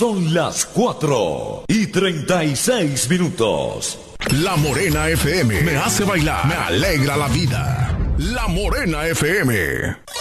Son las 4:36. La Morena FM me hace bailar, me alegra la vida. La Morena FM.